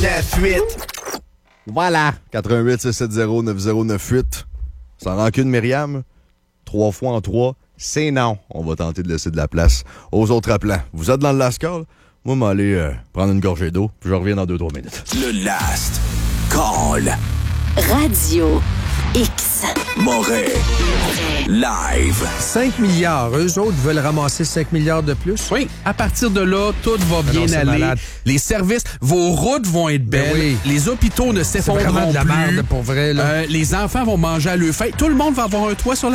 9098. Voilà. 88-670-9098. Sans rancune, Myriam. 3 fois en 3, c'est non. On va tenter de laisser de la place aux autres appelants. Vous êtes dans le last call? Moi, je vais aller prendre une gorgée d'eau, puis je reviens dans 2-3 minutes. Le last call. Radio X. Moret. Live. 5 milliards. Eux autres veulent ramasser 5 milliards de plus? Oui, à partir de là, tout va bien c'est aller. malade. Les services, vos routes vont être belles. oui. Les hôpitaux ne C'est s'effondreront vraiment de la plus. merde, pour vrai. Là. Les enfants vont manger à leur faim. Tout le monde va avoir un toit sur la